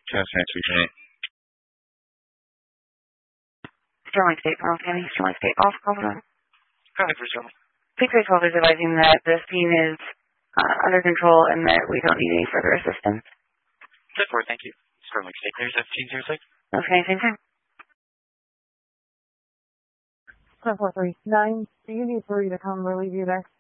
Transportation. Sterling State, Palm County, Sterling State, off, over. Copy for Sterling. 612 is advising that the scene is under control and that we don't need any further assistance. 10-4, thank you. Sterling State, clear 1706. Okay, same time. 439, do you need 3 to come relieve you there?